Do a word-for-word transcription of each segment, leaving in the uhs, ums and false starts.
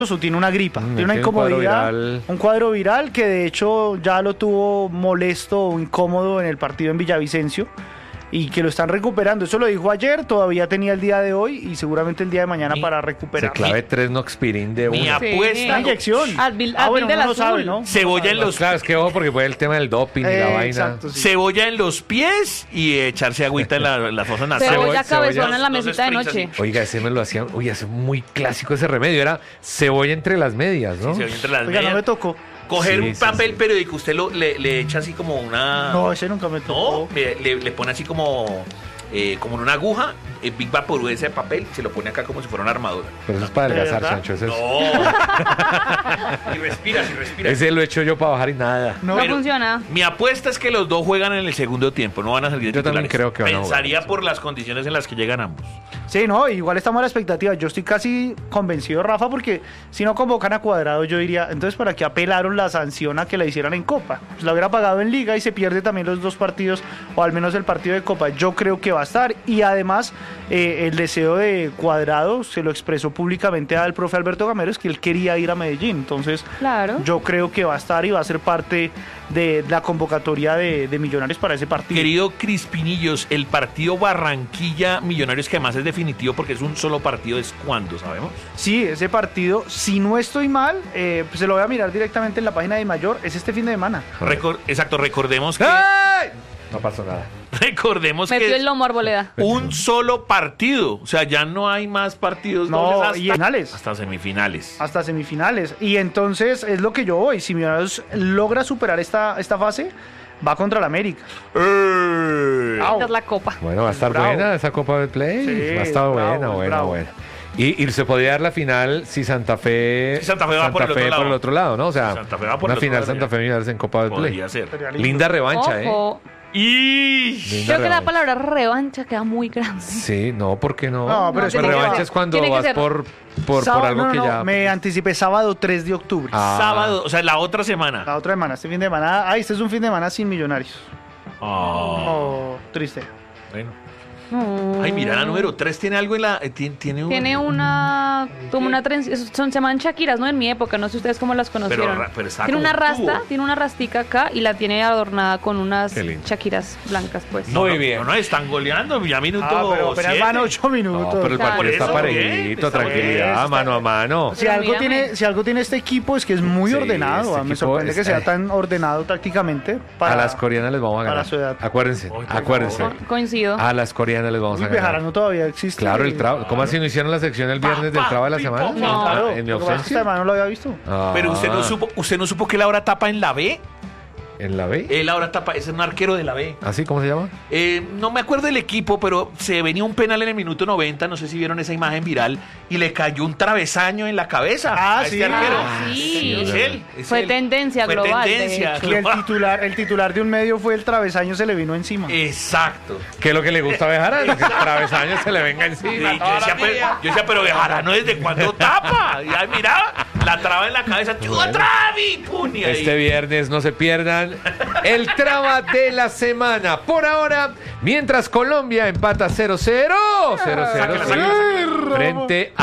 tiene una gripa, Mm, tiene una tiene un incomodidad, cuadro viral. un cuadro viral que de hecho ya lo tuvo molesto o incómodo en el partido en Villavicencio y que lo están recuperando. Eso lo dijo ayer, todavía tenía el día de hoy y seguramente el día de mañana Mi- para Se recuperar. clave tres Noxpirin de Mi una. apuesta. Una inyección. Advil- ah, bueno, Advil uno del no sabe, azul. ¿no? Cebolla en No, los claro, es que ojo porque fue el tema del doping y la Eh, vaina. exacto, sí. cebolla en los pies y echarse agüita en la, en la fosa nasal. Cebolla Cebolla- cabezona en la dos mesita de spritz noche. así. Oiga, ese me lo hacían. Uy, ese es muy clásico ese remedio. Era cebolla entre las medias, ¿no? Sí, cebolla entre las Oiga, no medias. me tocó. Coger Sí, un sí, papel sí. periódico, usted lo, le, le echa así como una... No, ese nunca me tocó. No, le, le- le pone así como, eh, como en una aguja, el Big Vapor ese papel, se lo pone acá como si fuera una armadura. Pero eso es para ¿De adelgazar, verdad? Sancho. Ese, es- No. y respiras, y respiras. ese lo he hecho yo para bajar y nada. No, No Pero funciona. Mi apuesta es que los dos juegan en el segundo tiempo, no van a salir de Yo también titulares. creo que van a jugar. Pensaría por las condiciones en las que llegan ambos. Sí, no, igual estamos a la expectativa. Yo estoy casi convencido, Rafa, porque si no convocan a Cuadrado, yo diría, entonces, ¿para qué apelaron la sanción a que la hicieran en Copa? Pues la hubiera pagado en Liga y se pierde también los dos partidos, o al menos el partido de Copa. Yo creo que va a estar. Y además, eh, el deseo de Cuadrado se lo expresó públicamente al profe Alberto Gamero, es que él quería ir a Medellín. Entonces, Claro. yo creo que va a estar y va a ser parte de la convocatoria de, de Millonarios para ese partido. Querido Crispinillos, el partido Barranquilla Millonarios, que además es definitivo porque es un solo partido, ¿es cuándo, sabemos? Sí, ese partido, si no estoy mal, eh, pues se lo voy a mirar directamente en la página de Mayor, es este fin de semana. Recor- exacto, recordemos que... ¡Ay! No pasó nada. Recordemos Metió que el lomo Arboleda. un solo partido, o sea, ya no hay más partidos No, dobles hasta, y en finales. hasta semifinales. Hasta semifinales. Y entonces es lo que yo voy. Si Millonarios logra superar esta, esta fase, va contra el América. ¡Eh! Au. Esta es la copa. Bueno, va a estar Bravo. buena esa Copa del Play. Sí, va a estar bravo, buena, buena, bravo. buena. Y, y se podría dar la final si Santa Fe. Si Santa Fe va por el otro lado. el otro lado, ¿no? O sea, Santa Fe va por una el otro final lado, Santa ya. Fe Millonarios en Copa del Play. Podría ser. Sería lindo. Linda revancha, ¿eh? Ojo. Y Linda Creo que la revancha. palabra revancha queda muy grande. Sí, no, ¿por qué no? No, pero La es que- revancha es cuando Tiene que vas ser- por, por, Sábado- por algo no, que no, ya. me anticipé sábado tres de octubre. Ah. sábado, o sea, la otra semana. La otra semana, este fin de semana. Ah, este es un fin de semana sin Millonarios. Oh, Oh, triste. bueno. No. Ay, mira, la número tres tiene algo en la... eh, tiene, tiene un... Tiene una. Como una trenza. Son, se llaman Shakiras, ¿no? En mi época, no sé ustedes cómo las conocieron. ra- pero está tiene como una un rasta, tubo. tiene una rastica acá y la tiene adornada con unas Qué lindo. Shakiras blancas, pues. No, Muy no, bien. No, no, están goleando, ya minuto Ah, pero apenas siete. van ocho minutos. No, pero el Claro. partido está Por eso, bien, parejito, está bien, tranquilidad, está- mano a mano. Si Pero algo, mírame. tiene, si algo tiene este equipo es que es muy Sí, ordenado. este ah, Me equipo sorprende es- que sea eh. tan ordenado tácticamente. Para... A las coreanas les vamos a para ganar. su edad. Acuérdense, Ay, por acuérdense. favor. Co- Coincido. A las coreanas les vamos Uy, a ganar. Bejarano todavía existe. Claro, el traba. ¿Cómo así no hicieron la sección el viernes del traba de la semana? No. Claro, En mi lo que pasa es que esta ausencia. semana no lo había visto. Ah, Pero usted no supo, usted no supo que Laura Tapa en la B. ¿En la B? Eh, Laura Tapa es un arquero de la B. ¿Así cómo se llama? Eh, no me acuerdo del equipo, pero se venía un penal en el minuto noventa, no sé si vieron esa imagen viral, y le cayó un travesaño en la cabeza Ah, a este sí. arquero. Ah, sí. Es él. es Fue él. tendencia Fue global, de tendencia hecho. Y el global. titular, el titular de un medio fue el travesaño, se le vino encima. Exacto. ¿Qué es lo que le gusta a Bejarano? Que el travesaño se le venga Sí, encima. yo, todos decía, los pero, días. yo decía, pero Bejarano desde cuándo tapa. Y ahí mira, la traba en la cabeza. ¡Otra! ¡Y pum! Y ahí. Este viernes no se pierdan el traba de la semana. Por ahora, mientras Colombia empata cero cero. cero cero, Sáquela, sí. sáquela, sáquela. Frente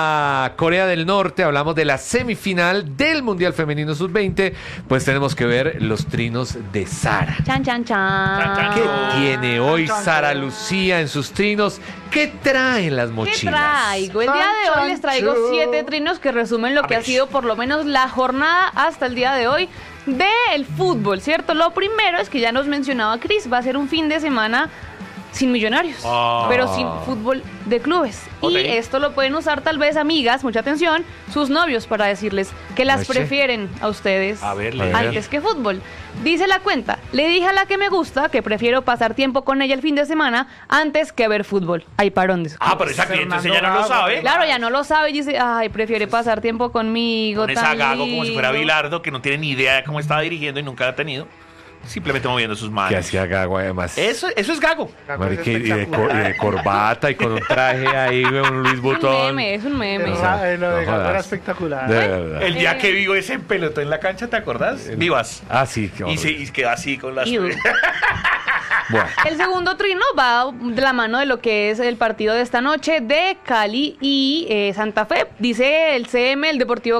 a Corea del Norte. Hablamos de la semifinal del Mundial Femenino sub veinte. Pues tenemos que ver los trinos de Sara. Chan, chan, Chan, chan, chan. ¿Qué Ah. tiene hoy Chan, chan, Sara chan. Lucía en sus trinos? ¿Qué traen las ¿Qué mochilas? traigo? El día de Chan, hoy les traigo chan, siete trinos que resumen lo A que ha ver. sido por lo menos la jornada hasta el día de hoy del fútbol, ¿cierto? Lo primero es que ya nos mencionaba Cris, va a ser un fin de semana sin Millonarios, Ah. pero sin fútbol de clubes. Ok. Y esto lo pueden usar tal vez amigas, mucha atención, sus novios para decirles que las Oye. prefieren a ustedes A ver, A ver. antes que fútbol. Dice la cuenta, le dije a la que me gusta que prefiero pasar tiempo con ella el fin de semana antes que ver fútbol. Ay, parón. dice. Ah, pero esa cliente ella no lo Fernando sabe. Claro, ya no lo sabe y dice, ay, prefiere pasar tiempo conmigo. Con esa tan gago como si fuera lindo". Bilardo, que no tiene ni idea de cómo estaba dirigiendo y nunca la ha tenido. Simplemente moviendo sus manos. Que hacía Gago además. Eso, eso es gago. Marica, y de, cor- y de corbata y con un traje ahí, un Luis Es un Butón. meme, es un meme. Esa, eh, lo de No Gago jodas. era espectacular. De verdad. El día Eh. que vivo ese pelotón en la cancha, ¿te acordás? Vivas. Ah, sí. qué Y, se, horrible. y quedó así con las... Iu. Bueno. El segundo trino va de la mano de lo que es el partido de esta noche de Cali y eh, Santa Fe. Dice el C M, el Deportivo